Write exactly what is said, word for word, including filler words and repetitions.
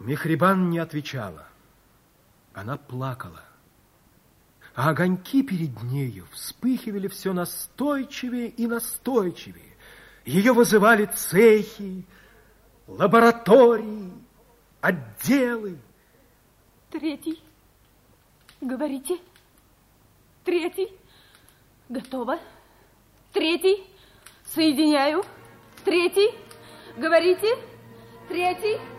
Мехрибан не отвечала. Она плакала. А огоньки перед нею вспыхивали все настойчивее и настойчивее. Ее вызывали цехи, лаборатории, отделы. Третий. Говорите. Третий. Готово. Третий. Соединяю. Третий. Говорите. Третий.